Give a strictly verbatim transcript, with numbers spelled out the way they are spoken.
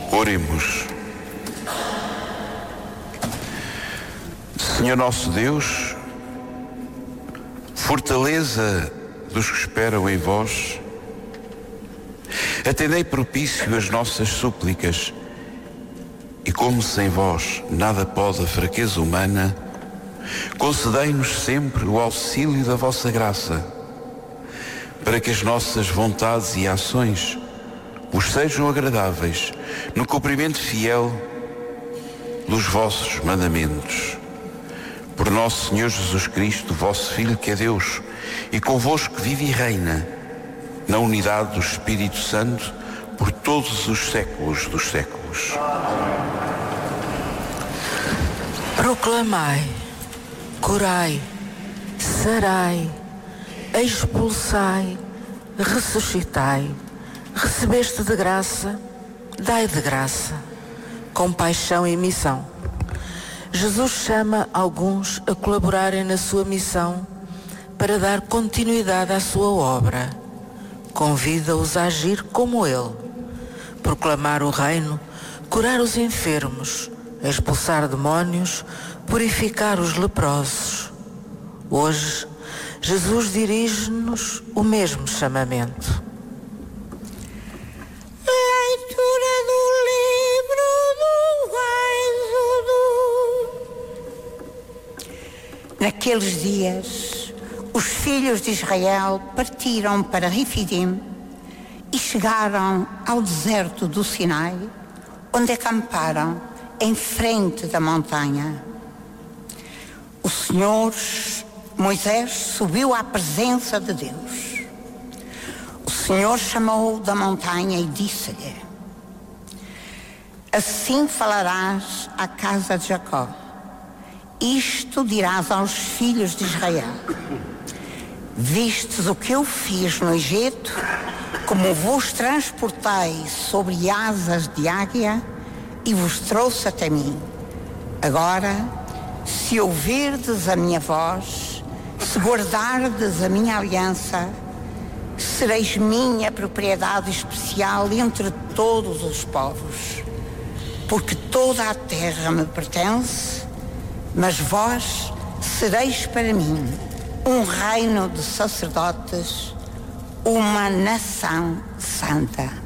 Oremos. Senhor nosso Deus, fortaleza dos que esperam em vós, atendei propício as nossas súplicas e, como sem vós nada pode a fraqueza humana, concedei-nos sempre o auxílio da vossa graça, para que as nossas vontades e ações vos sejam agradáveis no cumprimento fiel dos vossos mandamentos. Por nosso Senhor Jesus Cristo, vosso Filho, que é Deus, e convosco vive e reina, na unidade do Espírito Santo, por todos os séculos dos séculos. Proclamai, curai, sarai, expulsai, ressuscitai, recebeste de graça, dai de graça, compaixão e missão. Jesus chama alguns a colaborarem na sua missão para dar continuidade à sua obra. Convida-os a agir como ele, proclamar o reino, curar os enfermos, expulsar demónios, purificar os leprosos. Hoje, Jesus dirige-nos o mesmo chamamento. Leitura do livro do Êxodo. Naqueles dias, os filhos de Israel partiram para Refidim e chegaram ao deserto do Sinai, onde acamparam em frente da montanha. O Senhor, Moisés, subiu à presença de Deus. O Senhor chamou da montanha e disse-lhe: assim falarás à casa de Jacó, isto dirás aos filhos de Israel: vistes o que eu fiz no Egito, como vos transportei sobre asas de águia e vos trouxe até mim. Agora, se ouvirdes a minha voz, se guardardes a minha aliança, sereis minha propriedade especial entre todos os povos, porque toda a terra me pertence, mas vós sereis para mim um reino de sacerdotes, uma nação santa.